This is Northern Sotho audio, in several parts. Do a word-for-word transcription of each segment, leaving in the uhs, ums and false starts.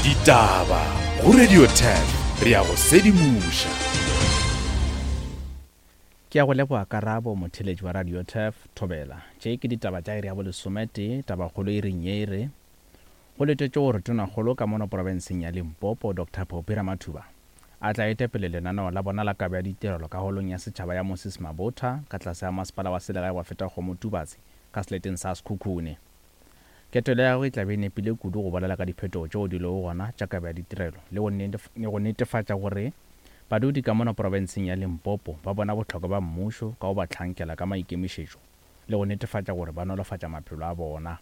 Ditaba go Radio ten re a go sedimoša. Ke a go leboa Karabo motheletši wa Radio ten Thobela. Tše ke ditaba tša iri ya bo lesomete, taba kgolo e reng ye ere. Go letetše gore tonakgolo ka mono porofenseng ya Limpopo Doctor Phophi Ramathuba a tla etepele lenaneo la bona la kabo ya ditirelo ka holong ya setšhaba ya Moses Mabotha ka tlase ya masepala wa selegae wa Phethagomo Tubatse ka seleteng sa Sekhukhune. Ketelo ya go e tla be e nepile kudu go bolela ka diphetogo tšeo di lego gona tša kabo ya ditirelo le go netefatša gore badudi ka mono porofenseng ya Limpopo ba bona bohlokwa ba mmušo ka go ba hlankela ka maikemišetšo le go netefatša gore ba nolofatša maphelo a bona.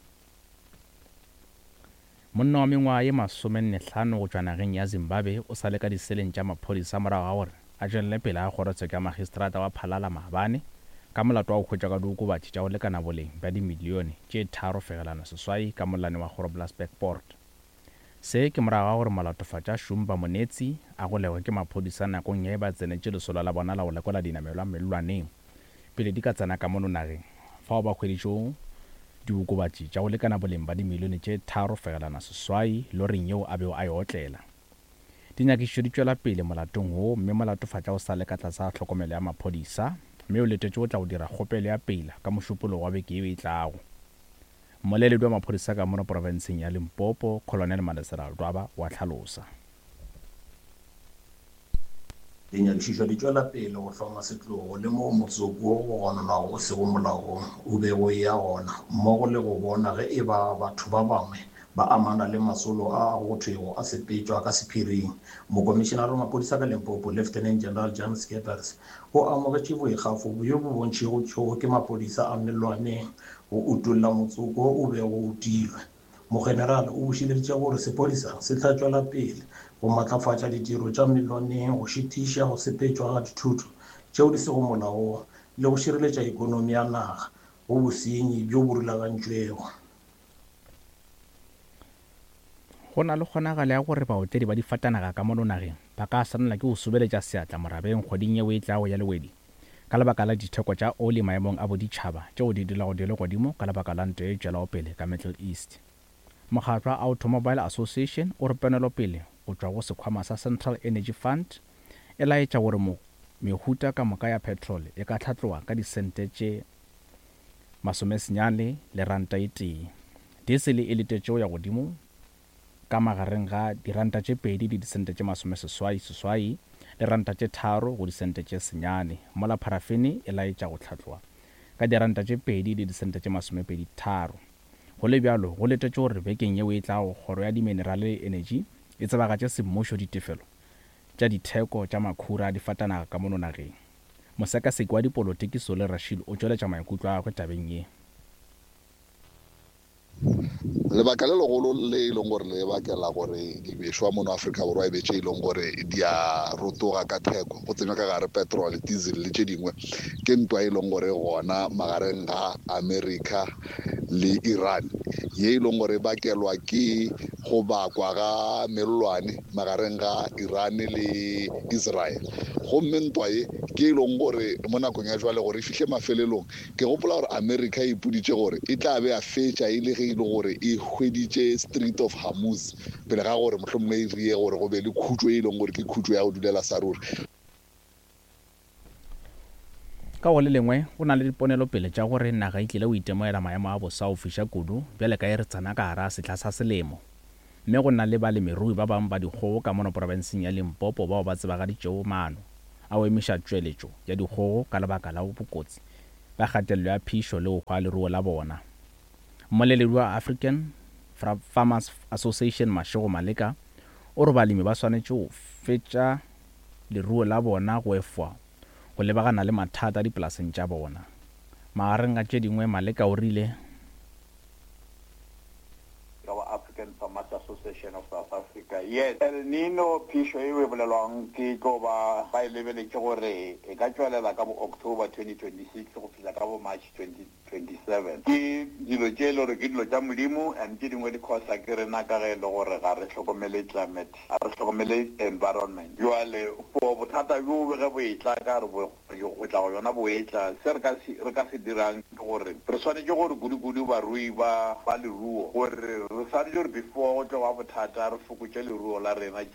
Monna wa mengwaga ye masomenne-hlano go tšwa nageng ya Zimbabwe o sa le ka diseleng tša maphodisa morago ga gore a tšwelele pele a kgorotsheko ya magistrata wa Phalala Maabane ka molato wa go hwetša ka diokobatši tša go lekana boleng ba dimilione tše tharo fegelano seswai ka molane wa Groblersdal Port. Se ke morago ga gore molatofatša Shumba Monetsi a golegwe ke maphodisa nakong ya e ba tsenetše lesolo la bona la go lekola dinamelwa mellwaneng pele di ka tsena ka mono nageng fao ba hweditšego diokobatši tša go lekana boleng ba dimilione tše tharo fegelana seswai loring yeo a beo a e otlela. Dinyakišo di tšwela pele molatong wo, mme molatofatša o sa le ka tlasa tlhokomelo ya maphodisa, mme o letetše o tla go dira kgopelo ya pela ka mošupologo wa beke eo e tlago. Moleledi wa maphodisa ka mono porofenseng ya Limpopo Colonel Malesela Dwaba wa tlhalosa. Dinyakišišo di tšwela pele go hloma setlogo le mo motsoko wo go gononwago go sego molaong o be go ya gona mmogo le go bona ge e ba batho ba bangwe ba amana le masolo a go thwego a sepetšwa ka sephiring. Mokomišenare wa maphodisa ka Limpopo Lieutenant General Jan Skeepers o amogetše boikgafo bjo bo bontšhego tšhogo ke maphodisa a mellwaneng go utolla motsoko o be go utilwe. Mogenerale o bušileditše gore sephodisa se tla tšwela pele go matlafatša ditiro tša mellwaneng, go šitiša go sepetšwa ga dithuto tšeo di sego molaong le go šireletša ikonomi ya naga go bosenyi bjo bo rulagantšwego. Go na le kgonagalo ya gore baotedi ba difatanaga ka mono nageng ba ka swanela ke go subeletša seatla morabeng kgweding yeo e tlago ya lewedi ka lebaka la ditheko tša oli maemong a boditšhaba tšeo di dilago di le godimo ka lebaka la nto e tšwelago pele ka Middle East. Mokgatlo wa Automobile Association o re penelopele go tšwa go sekhwama sa Central Energy Fund e laetša gore mehuta ka moka ya petrol e ka tlhatloa ka disente tše masomesenyane le ranta e tee. Diesel e letetšeo ya godimo ka magareng ga diranta tše pedi le disente tše masomeseswai seswai le ranta tše tharo go disente tše senyane, mola parafene e laetša go tlhatloa ka diranta tše pedi le disente tše masomepedi tharo. Go le bjalo go letetše gore bekeng yeo e tlago kgoro ya diminerale le energy e tsebagatše semmušo ditefelo tša ditheko tša makhura a difatanaga ka mono nageng. Mosekaseki wa dipolotiki Solly Rashid o tšweletša maikutlo a gagwe tabeng ye. Lebaka le legolo le e leng gore le bakela gore dibešwa mono Afrika Borwa e betše e leng gore di a rotoga ka theko go tsenywa ka gare petrol, diesel le tše dingwe ke ntwa e leng gore gona magareng ga America le Iran ye e leng gore bakelwa ke go bakwa ga mellwane magareng ga Iran le Israel. Gomme ntwa ye ke e leng gore mo nakong ya jwale gore e fihle mafelelong ke gopola gore America e ipoditše gore e tla be a fetša e le ge e le gore e hweditše Strait of Hormuz pele ga gore mohlomongwe e rie gore go be le khutšo e leng gore ke khutšo ya go dulela saruri. Ka go le lengwe go na le diponelo pele tša gore naga e tlile go itemoela maemo a bosa go fiša kudu bjale ka e re tsena ka gara setla sa selemo, mme go na le balemirui ba bangwe ba dikgogo ka mono porofenseng ya Limpopo bao ba tsebagaditšego maano a go emiša tšweletšo ya dikgogo ka lebaka la bokotsi ba kgatelelo ya phišo le go hwa leruo la bona. Moleledi wa African Farmers Association Mashego Maleka o re balemi ba swanetše go fetša leruo la bona go efwa go lebagana le mathata a dipolaseng tša bona. Magareng a tše dingwe Maleka o rile our African Farmers Association of South Africa. Yes, El Nino phišo e e bolelwang ke tlo ba ba e lebeletše gore e ka tšwelela ka bo October twenty twenty-six go fihla ka bo March twenty twenty-seven. seven ke dilo tše le gore ke dilo tša modimo and tše dingwe di khosa ke rena ka ge le gore ga re hlokomele climate ga re hlokomele environment joale for bothata bjo ge bo etla ka re go tla go yona bo etla se re ka se dirang ke gore re swanetše gore kudu-kudu barui ba ba leruo gore re swanetše gore before go tlo wa bothata re fokotše leruo la rena.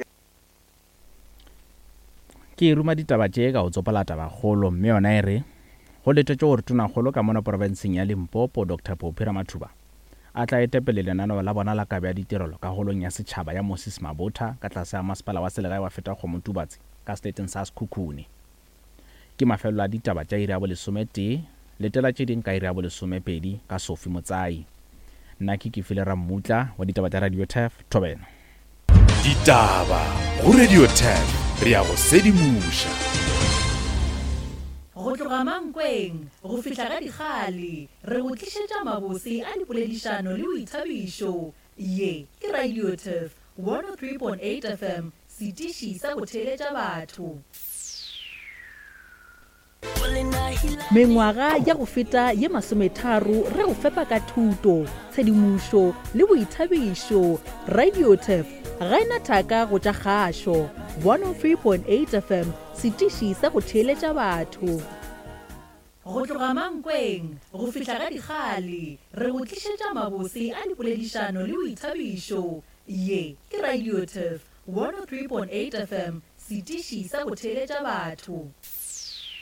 ke e ruma ditaba tše ka go tsopela tabakgolo mme yona e re go letetše gore tonakgolo ka mona porofenseng ya Limpopo Doctor Phophi Ramathuba a tla etepele lenaneo la bona la kabe ya ditirelo ka golong ya setšhaba ya Moses Mabotha ka tlase ya masepala wa selegae wa feta Kgomotubatse ka stateng sa Sekhukhune. ke mafelelo a ditaba tša iri ya bolesometee letela tše ding ka iri ya bolesomepedi ka Sophie Motsai. nna ke ke file Rammutla wa ditaba tša Radio T F Thobela. ditaba go Radio T F re ya go sedimuša go tloga mankweng go fihla ka dikgale re go tlišetša mabose a dipoledišano le boithabišo ye ke Radio T F one oh three point eight F M setiši sa go theeletša batho. Mengwaga ya go feta ye masometharo re go fepa ka thuto tshedimušo le boithabišo. Radio T F ga ena thaka go tša kgašo one oh three point eight F M setiši sa go theeletša batho. Go tloga mankweng go fihla ka dikgale re go tlišetša mabose a dipoledišano le boithabišo ye ke Radio T F one oh three point eight F M setiši sa go theeletša batho.